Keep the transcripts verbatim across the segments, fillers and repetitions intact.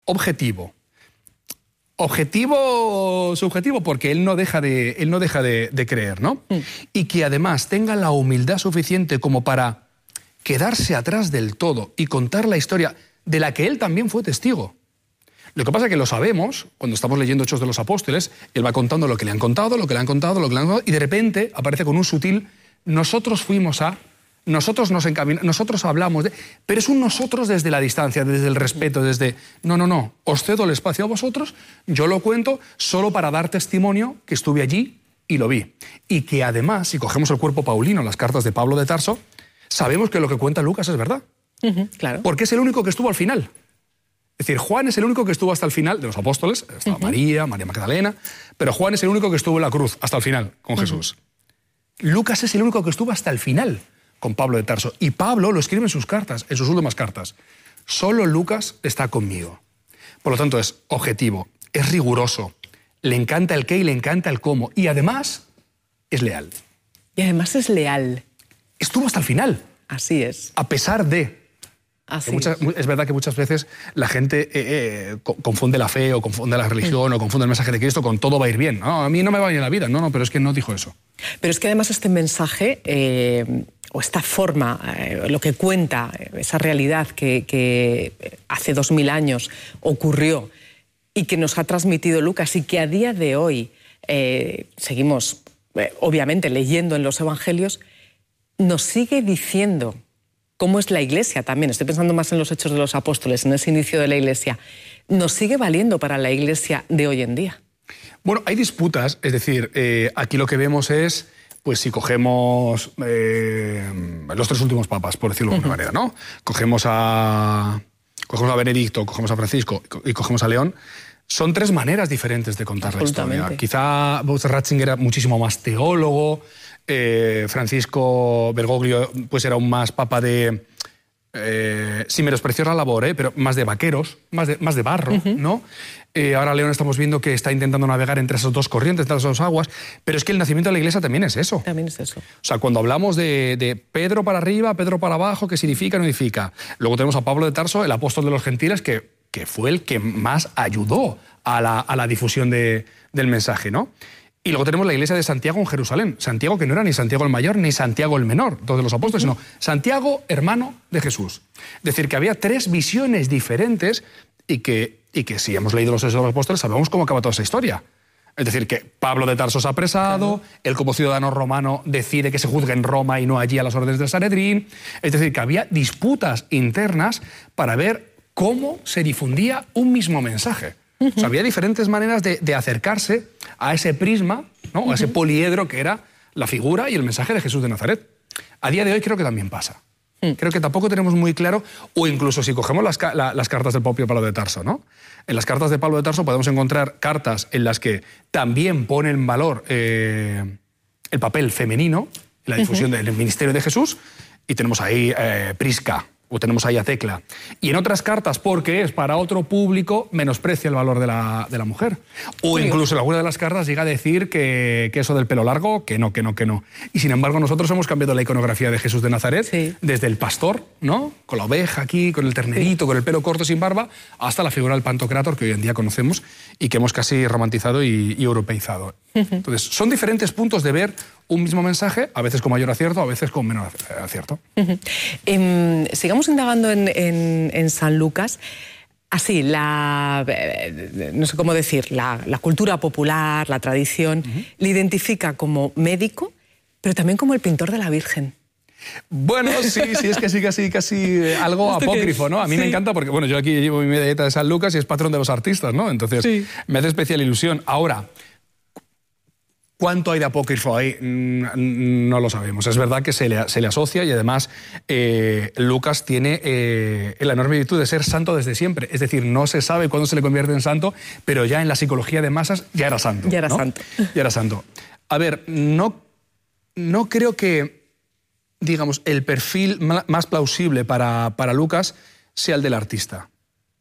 objetivo. Objetivo subjetivo porque él no deja de, él no deja de, de creer, ¿no? Mm. Y que además tenga la humildad suficiente como para quedarse atrás del todo y contar la historia de la que él también fue testigo. Lo que pasa es que lo sabemos, cuando estamos leyendo Hechos de los Apóstoles, él va contando lo que le han contado, lo que le han contado, lo que le han contado, y de repente aparece con un sutil, nosotros fuimos a, nosotros nos encaminamos, nosotros hablamos de... Pero es un nosotros desde la distancia, desde el respeto, desde... No, no, no, os cedo el espacio a vosotros, yo lo cuento solo para dar testimonio que estuve allí y lo vi. Y que además, si cogemos el cuerpo paulino, las cartas de Pablo de Tarso, sabemos que lo que cuenta Lucas es verdad. Uh-huh, claro. Porque es el único que estuvo al final. Es decir, Juan es el único que estuvo hasta el final de los apóstoles, estaba uh-huh. María, María Magdalena, pero Juan es el único que estuvo en la cruz hasta el final con uh-huh. Jesús. Lucas es el único que estuvo hasta el final con Pablo de Tarso. Y Pablo lo escribe en sus cartas, en sus últimas cartas. Solo Lucas está conmigo. Por lo tanto, es objetivo, es riguroso, le encanta el qué y le encanta el cómo. Y además, es leal. Y además es leal. Estuvo hasta el final. Así es. A pesar de... Así muchas, es. es verdad que muchas veces la gente eh, eh, confunde la fe o confunde la religión mm. o confunde el mensaje de Cristo con todo va a ir bien. No, a mí no me va bien la vida. No, no, pero es que no dijo eso. Pero es que además este mensaje, eh, o esta forma, eh, lo que cuenta, esa realidad que, que hace dos mil años ocurrió y que nos ha transmitido Lucas y que a día de hoy eh, seguimos, eh, obviamente, leyendo en los evangelios, nos sigue diciendo cómo es la Iglesia también. Estoy pensando más en los Hechos de los Apóstoles, en ese inicio de la Iglesia. ¿Nos sigue valiendo para la Iglesia de hoy en día? Bueno, hay disputas, es decir, eh, aquí lo que vemos es, pues si cogemos eh, los tres últimos papas, por decirlo de alguna uh-huh. manera, ¿no? Cogemos a, cogemos a Benedicto, cogemos a Francisco y cogemos a León, son tres maneras diferentes de contar la historia. Quizá Ratzinger era muchísimo más teólogo, Eh, Francisco Bergoglio pues era un más papa de, eh, sin menospreciar la labor, eh, pero más de vaqueros, más de, más de barro, uh-huh. ¿no? Eh, ahora León estamos viendo que está intentando navegar entre esas dos corrientes, entre esas dos aguas, pero es que el nacimiento de la Iglesia también es eso. También es eso. O sea, cuando hablamos de, de Pedro para arriba, Pedro para abajo, ¿qué significa, no significa? Luego tenemos a Pablo de Tarso, el apóstol de los gentiles, que, que fue el que más ayudó a la, a la difusión de, del mensaje, ¿no? Y luego tenemos la iglesia de Santiago en Jerusalén. Santiago que no era ni Santiago el mayor ni Santiago el menor, dos de los apóstoles, uh-huh. sino Santiago, hermano de Jesús. Es decir, que había tres visiones diferentes y que, y que si hemos leído los Hechos de los Apóstoles sabemos cómo acaba toda esa historia. Es decir, que Pablo de Tarso es apresado, claro. él como ciudadano romano decide que se juzgue en Roma y no allí a las órdenes del Sanedrín. Es decir, que había disputas internas para ver cómo se difundía un mismo mensaje. Uh-huh. O sea, había diferentes maneras de, de acercarse a ese prisma, ¿no? Uh-huh. a ese poliedro que era la figura y el mensaje de Jesús de Nazaret. A día de hoy creo que también pasa. Uh-huh. Creo que tampoco tenemos muy claro, o incluso si cogemos las, la, las cartas del propio Pablo de Tarso, ¿no? En las cartas de Pablo de Tarso podemos encontrar cartas en las que también pone en valor eh, el papel femenino, la difusión uh-huh. del ministerio de Jesús, y tenemos ahí eh, Prisca, o tenemos ahí a Tecla. Y en otras cartas, porque es para otro público, menosprecia el valor de la, de la mujer. O incluso en alguna de las cartas llega a decir que, que eso del pelo largo, que no, que no, que no. Y sin embargo nosotros hemos cambiado la iconografía de Jesús de Nazaret, sí. desde el pastor, ¿no? Con la oveja aquí, con el ternerito, sí. con el pelo corto sin barba, hasta la figura del Pantocrátor que hoy en día conocemos y que hemos casi romantizado y, y europeizado. Entonces, son diferentes puntos de ver un mismo mensaje, a veces con mayor acierto, a veces con menor acierto. Uh-huh. eh, sigamos indagando en, en, en San Lucas. Así, la, eh, no sé cómo decir, la, la cultura popular, la tradición, uh-huh. le identifica como médico, pero también como el pintor de la Virgen. Bueno, sí, sí, es casi, casi, casi algo apócrifo, ¿no? A mí sí. me encanta porque, bueno, yo aquí llevo mi medalleta de San Lucas y es patrón de los artistas, ¿no? Entonces, sí. me hace especial ilusión. Ahora, ¿cuánto hay de apócrifo ahí? No lo sabemos. Es verdad que se le, se le asocia y además eh, Lucas tiene eh, la enorme virtud de ser santo desde siempre. Es decir, no se sabe cuándo se le convierte en santo, pero ya en la psicología de masas ya era santo. Ya era ¿no? santo. Ya era santo. A ver, no, no creo que, digamos, el perfil más plausible para, para Lucas sea el del artista.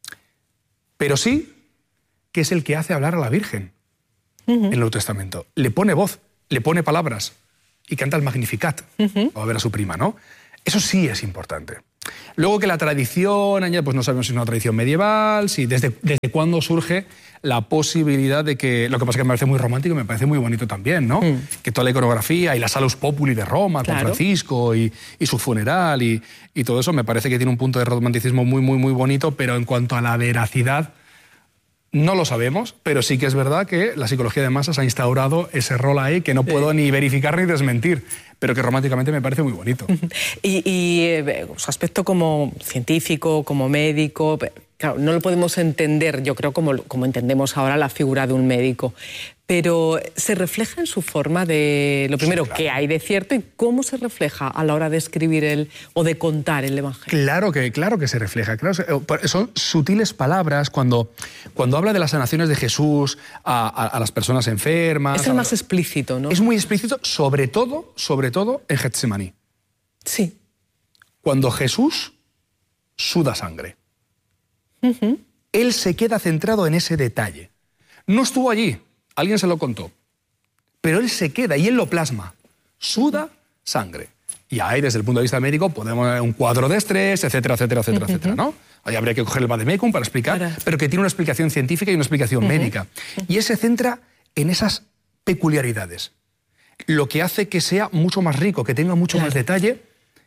Pero sí que es el que hace hablar a la Virgen. Uh-huh. En el Nuevo Testamento. Le pone voz, le pone palabras y canta el Magnificat. Uh-huh. Va a ver a su prima, ¿no? Eso sí es importante. Luego que la tradición, pues no sabemos si es una tradición medieval, si desde, desde cuándo surge la posibilidad de que... Lo que pasa es que me parece muy romántico y me parece muy bonito también, ¿no? Mm. Que toda la iconografía y la Salus Populi de Roma, claro, con Francisco y, y su funeral y, y todo eso, me parece que tiene un punto de romanticismo muy, muy, muy bonito, pero en cuanto a la veracidad, no lo sabemos, pero sí que es verdad que la psicología de masas ha instaurado ese rol ahí que no puedo sí. ni verificar ni desmentir, pero que románticamente me parece muy bonito. Y, y eh, su aspecto como científico, como médico, claro, no lo podemos entender, yo creo, como, como entendemos ahora la figura de un médico, pero se refleja en su forma de, lo primero, sí, claro, qué hay de cierto y cómo se refleja a la hora de escribir el, o de contar el Evangelio. Claro que, claro que se refleja. Claro, son sutiles palabras cuando, cuando habla de las sanaciones de Jesús a, a, a las personas enfermas. Es el más explícito, ¿no? Es muy explícito, sobre todo, sobre todo en Getsemaní. Sí. Cuando Jesús suda sangre. Uh-huh. Él se queda centrado en ese detalle. No estuvo allí. Alguien se lo contó. Pero él se queda y él lo plasma. Suda sangre. Y ahí, desde el punto de vista médico, podemos ver un cuadro de estrés, etcétera, etcétera, etcétera, uh-huh. etcétera, ¿no? Ahí habría que coger el vademecum para explicar, para... pero que tiene una explicación científica y una explicación uh-huh. médica. Y él se centra en esas peculiaridades. Lo que hace que sea mucho más rico, que tenga mucho claro. más detalle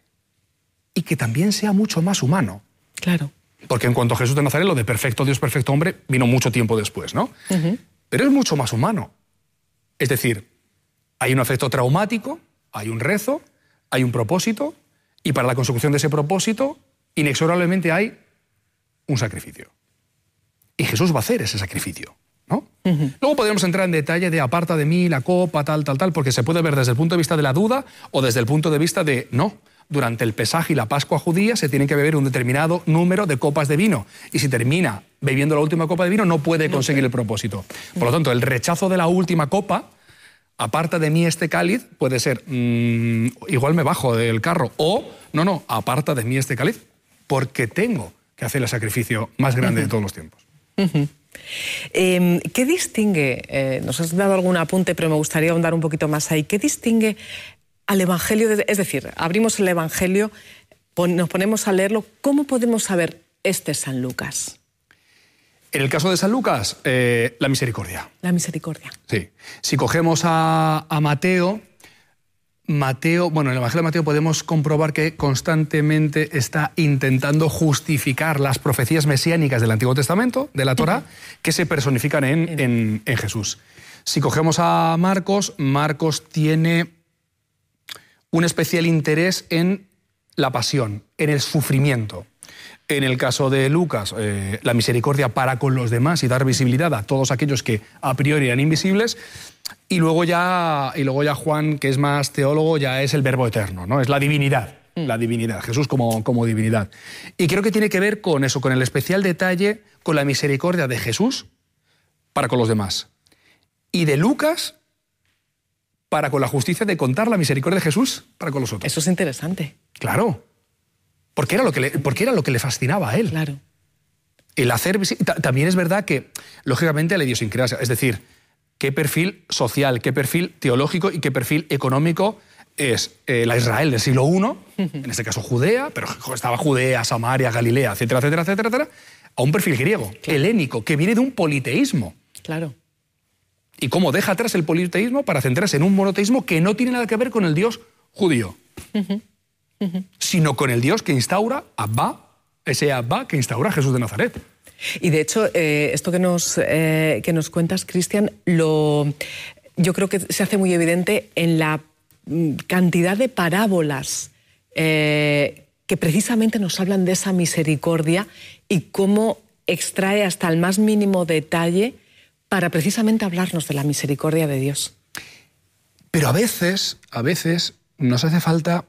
y que también sea mucho más humano. Claro. Porque en cuanto a Jesús de Nazaret, lo de perfecto Dios, perfecto hombre, vino mucho tiempo después, ¿no? Uh-huh. Pero es mucho más humano. Es decir, hay un efecto traumático, hay un rezo, hay un propósito, y para la consecución de ese propósito, inexorablemente hay un sacrificio. Y Jesús va a hacer ese sacrificio, ¿no? Uh-huh. Luego podríamos entrar en detalle de aparta de mí la copa, tal, tal, tal, porque se puede ver desde el punto de vista de la duda o desde el punto de vista de, no, durante el Pesaje y la Pascua judía se tiene que beber un determinado número de copas de vino. Y si termina bebiendo la última copa de vino, no puede conseguir el propósito. Por lo tanto, el rechazo de la última copa, aparta de mí este cáliz, puede ser, mmm, igual me bajo del carro, o, no, no, aparta de mí este cáliz, porque tengo que hacer el sacrificio más grande uh-huh. de todos los tiempos. Uh-huh. Eh, ¿Qué distingue, eh, nos has dado algún apunte, pero me gustaría ahondar un poquito más ahí, ¿qué distingue al Evangelio? De, es decir, abrimos el Evangelio, pon, nos ponemos a leerlo, ¿cómo podemos saber este es San Lucas? En el caso de San Lucas, eh, la misericordia. La misericordia. Sí. Si cogemos a, a Mateo, Mateo, bueno, en el Evangelio de Mateo podemos comprobar que constantemente está intentando justificar las profecías mesiánicas del Antiguo Testamento, de la Torá, uh-huh. que se personifican en, en, en Jesús. Si cogemos a Marcos, Marcos tiene un especial interés en la pasión, en el sufrimiento. En el caso de Lucas, eh, la misericordia para con los demás y dar visibilidad a todos aquellos que a priori eran invisibles. Y luego ya, y luego ya Juan, que es más teólogo, ya es el verbo eterno, ¿no? Es la divinidad, mm. la divinidad, Jesús como, como divinidad. Y creo que tiene que ver con eso, con el especial detalle, con la misericordia de Jesús para con los demás. Y de Lucas para con la justicia de contar la misericordia de Jesús para con los otros. Eso es interesante. Claro. Porque era lo que le, porque era lo que le fascinaba a él. Claro. El hacer... También es verdad que, lógicamente, la idiosincrasia, es decir, qué perfil social, qué perfil teológico y qué perfil económico es eh, la Israel del siglo primero, en este caso Judea, pero estaba Judea, Samaria, Galilea, etcétera, etcétera, etcétera, etcétera, a un perfil griego, claro. helénico, que viene de un politeísmo. Claro. Y cómo deja atrás el politeísmo para centrarse en un monoteísmo que no tiene nada que ver con el Dios judío, uh-huh. Uh-huh. sino con el Dios que instaura Abba, ese Abba que instaura Jesús de Nazaret. Y de hecho, eh, esto que nos, eh, que nos cuentas, Cristian, lo, yo creo que se hace muy evidente en la cantidad de parábolas eh, que precisamente nos hablan de esa misericordia y cómo extrae hasta el más mínimo detalle para precisamente hablarnos de la misericordia de Dios. Pero a veces, a veces nos hace falta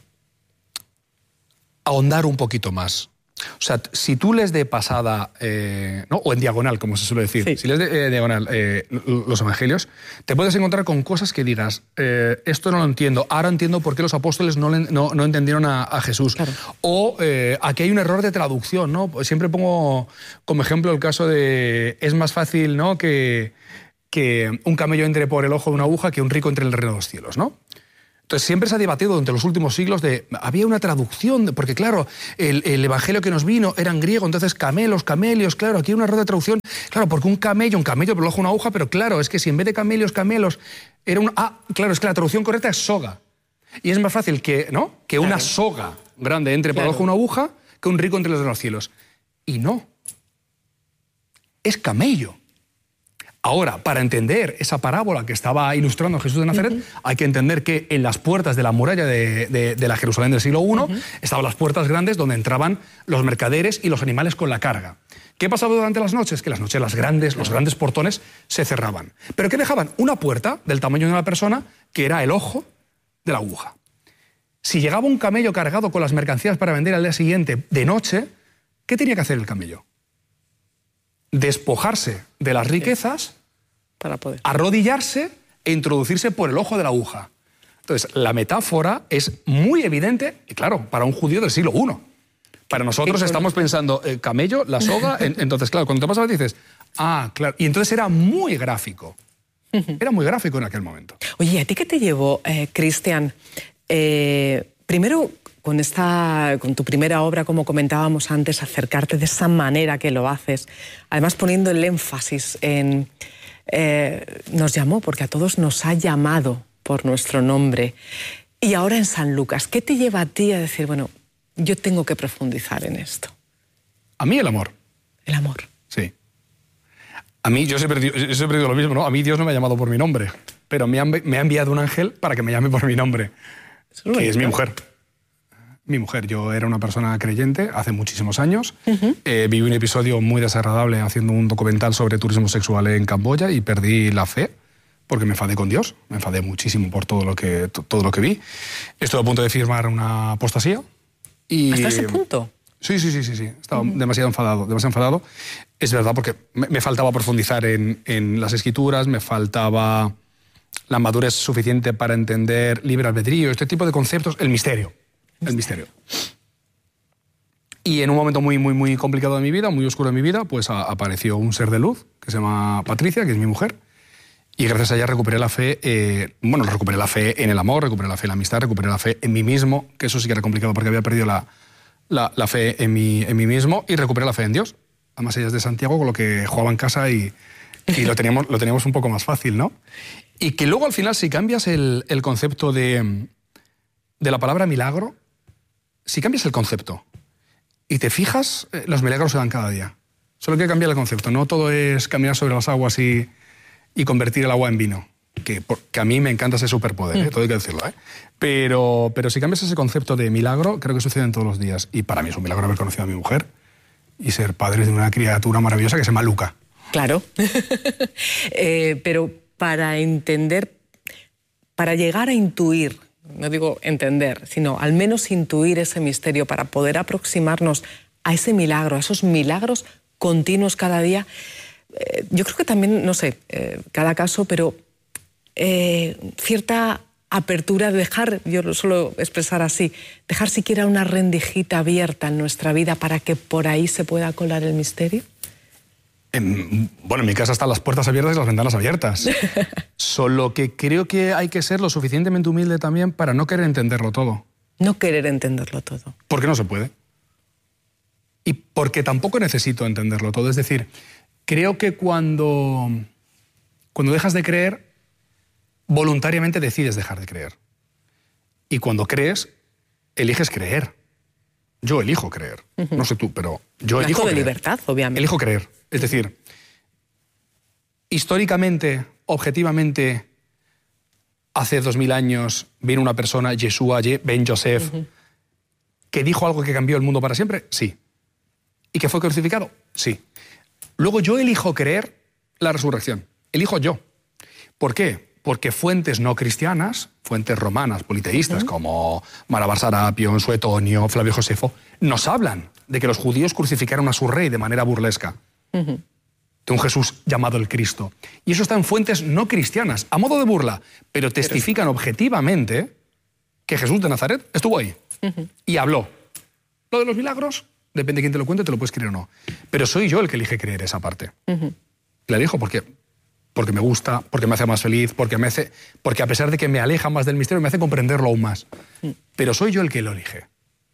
ahondar un poquito más. O sea, si tú lees de pasada, eh, ¿no? o en diagonal, como se suele decir, sí. si lees de eh, diagonal eh, los evangelios, te puedes encontrar con cosas que digas, eh, esto no lo entiendo, ahora entiendo por qué los apóstoles no, no, no entendieron a, a Jesús. Claro. O eh, aquí hay un error de traducción, ¿no? Siempre pongo como ejemplo el caso de, es más fácil, ¿no? que, que un camello entre por el ojo de una aguja que un rico entre el reino de los cielos, ¿no? Entonces siempre se ha debatido durante los últimos siglos de... Había una traducción, porque claro, el, el evangelio que nos vino era en griego, entonces camelos, camelios, claro, aquí hay una error de traducción. Claro, porque un camello, un camello, pero ojo, una aguja, pero claro, es que si en vez de camelios, camelos, era un... Ah, claro, es que la traducción correcta es soga. Y es más fácil que, ¿no? que una claro. soga grande entre por el ojo una aguja que un rico entre los de los cielos. Y no. Es camello. Ahora, para entender esa parábola que estaba ilustrando Jesús de Nazaret, uh-huh. hay que entender que en las puertas de la muralla de, de, de la Jerusalén del siglo primero uh-huh. estaban las puertas grandes donde entraban los mercaderes y los animales con la carga. ¿Qué pasaba durante las noches? Que las noches las grandes, los grandes portones se cerraban. ¿Pero qué dejaban? Una puerta del tamaño de una persona que era el ojo de la aguja. Si llegaba un camello cargado con las mercancías para vender al día siguiente de noche, ¿qué tenía que hacer el camello? Despojarse de las riquezas, para poder arrodillarse e introducirse por el ojo de la aguja. Entonces, la metáfora es muy evidente, y claro, para un judío del siglo primero. Para nosotros estamos pensando, eh, camello, la soga, en, entonces, claro, cuando te pasas dices, ah, claro, y entonces era muy gráfico. Era muy gráfico en aquel momento. Oye, ¿a ti qué te llevó, eh, Cristian? Eh, primero, con, esta, con tu primera obra, como comentábamos antes, acercarte de esa manera que lo haces, además poniendo el énfasis en... Eh, nos llamó, porque a todos nos ha llamado por nuestro nombre. Y ahora en San Lucas, ¿qué te lleva a ti a decir, bueno, yo tengo que profundizar en esto? A mí el amor. El amor. Sí. A mí, yo siempre, yo siempre digo lo mismo, ¿no? A mí Dios no me ha llamado por mi nombre, pero me ha, me ha enviado un ángel para que me llame por mi nombre, es que es mi mujer. Mi mujer. Yo era una persona creyente hace muchísimos años. Uh-huh. eh, viví un episodio muy desagradable haciendo un documental sobre turismo sexual en Camboya y perdí la fe porque me enfadé con Dios. Me enfadé muchísimo por todo lo que, todo lo que vi. Estuve a punto de firmar una apostasía. Y... ¿Hasta ese punto? Sí, sí, sí, sí, sí. Estaba uh-huh. demasiado enfadado, demasiado enfadado. Es verdad, porque me, me faltaba profundizar en, en las escrituras, me faltaba la madurez suficiente para entender libre albedrío, este tipo de conceptos, el misterio. El misterio. Y en un momento muy, muy, muy complicado de mi vida, muy oscuro de mi vida, pues a, apareció un ser de luz que se llama Patricia, que es mi mujer, y gracias a ella recuperé la fe, eh, bueno, recuperé la fe en el amor, recuperé la fe en la amistad, recuperé la fe en mí mismo, que eso sí que era complicado porque había perdido la, la, la fe en mí, en mí mismo, y recuperé la fe en Dios. Además ella es de Santiago, con lo que jugaba en casa y, y lo, teníamos, lo teníamos un poco más fácil, ¿no? Y que luego al final, si cambias el, el concepto de, de la palabra milagro, si cambias el concepto y te fijas, eh, los milagros se dan cada día. Solo hay que cambiar el concepto. No todo es caminar sobre las aguas y, y convertir el agua en vino. Que, que a mí me encanta ese superpoder, ¿eh? Todo hay que decirlo. ¿eh? Pero, pero si cambias ese concepto de milagro, creo que suceden todos los días. Y para mí es un milagro haber conocido a mi mujer y ser padre de una criatura maravillosa que se llama Luca. Claro. eh, pero para entender, para llegar a intuir, no digo entender, sino al menos intuir ese misterio para poder aproximarnos a ese milagro, a esos milagros continuos cada día. Eh, yo creo que también, no sé, eh, cada caso, pero eh, cierta apertura, dejar, yo lo suelo expresar así, dejar siquiera una rendijita abierta en nuestra vida para que por ahí se pueda colar el misterio. En, bueno, en mi casa están las puertas abiertas y las ventanas abiertas. Solo que creo que hay que ser lo suficientemente humilde también para no querer entenderlo todo. No querer entenderlo todo. Porque no se puede. Y porque tampoco necesito entenderlo todo. Es decir, creo que cuando, cuando dejas de creer, voluntariamente decides dejar de creer. Y cuando crees, eliges creer. Yo elijo creer. Uh-huh. No sé tú, pero yo Un elijo acto de creer. libertad, obviamente. Elijo creer. Es decir, históricamente, objetivamente, hace dos mil años vino una persona, Yeshua ben Yosef, uh-huh. que dijo algo que cambió el mundo para siempre. Sí. ¿Y que fue crucificado? Sí. Luego yo elijo creer la resurrección. Elijo yo. ¿Por qué? Porque fuentes no cristianas, fuentes romanas, politeístas, uh-huh. como Malabar Sarapion, Suetonio, Flavio Josefo, nos hablan de que los judíos crucificaron a su rey de manera burlesca. Uh-huh. De un Jesús llamado el Cristo. Y eso está en fuentes no cristianas, a modo de burla, pero testifican pero... objetivamente que Jesús de Nazaret estuvo ahí uh-huh. y habló. Lo de los milagros, depende de quién te lo cuente, te lo puedes creer o no. Pero soy yo el que elige creer esa parte. Uh-huh. La elijo porque porque me gusta, porque me hace más feliz, porque, me hace, porque a pesar de que me aleja más del misterio, me hace comprenderlo aún más. Pero soy yo el que lo elige.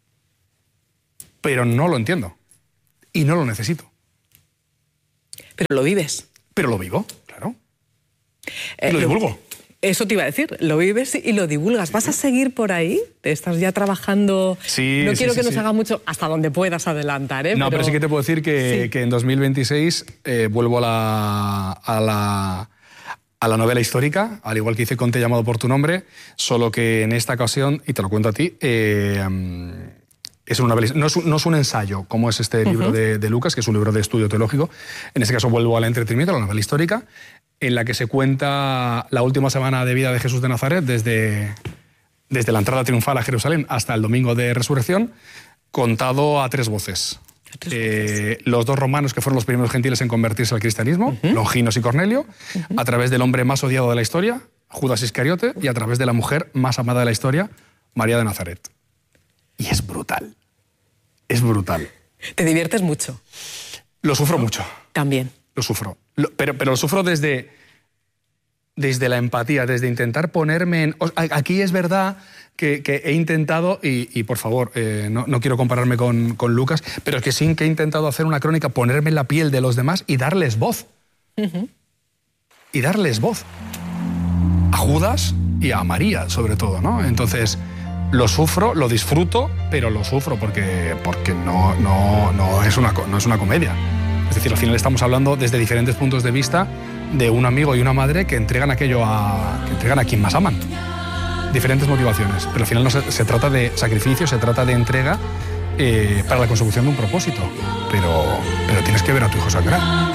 Pero no lo entiendo. Y no lo necesito. Pero lo vives. Pero lo vivo, claro. Eh, y lo divulgo. Lo, eso te iba a decir, lo vives y lo divulgas. ¿Vas a seguir por ahí? ¿Estás ya trabajando? Sí, No sí, quiero sí, que nos sí. haga mucho, hasta donde puedas adelantar, ¿eh? No, pero, pero sí que te puedo decir que, sí. que en dos mil veintiséis eh, vuelvo a la, a, la, a la novela histórica, al igual que hice con Te he llamado por tu nombre, solo que en esta ocasión, y te lo cuento a ti, eh, es una novela, no, es un, no es un ensayo, como es este libro uh-huh. de, de Lucas, que es un libro de estudio teológico. En este caso vuelvo al entretenimiento, a la novela histórica, en la que se cuenta la última semana de vida de Jesús de Nazaret, desde, desde la entrada triunfal a Jerusalén hasta el domingo de resurrección, contado a tres voces. A tres eh, voces. Los dos romanos que fueron los primeros gentiles en convertirse al cristianismo, uh-huh. Longinos y Cornelio, uh-huh. a través del hombre más odiado de la historia, Judas Iscariote, y a través de la mujer más amada de la historia, María de Nazaret. Y es brutal. Es brutal. ¿Te diviertes mucho? Lo sufro mucho. También. Lo sufro. Lo, pero, pero lo sufro desde, desde la empatía, desde intentar ponerme en... Aquí es verdad que, que he intentado, y, y por favor, eh, no, no quiero compararme con, con Lucas, pero es que sí que he intentado hacer una crónica, ponerme en la piel de los demás y darles voz. Uh-huh. Y darles voz. A Judas y a María, sobre todo, ¿no? Entonces... Lo sufro, lo disfruto, pero lo sufro porque, porque no, no, no, es una, no es una comedia. Es decir, al final estamos hablando desde diferentes puntos de vista de un amigo y una madre que entregan aquello a, que entregan a quien más aman. Diferentes motivaciones, pero al final no se, se trata de sacrificio, se trata de entrega eh, para la consecución de un propósito. Pero, pero tienes que ver a tu hijo sangrar.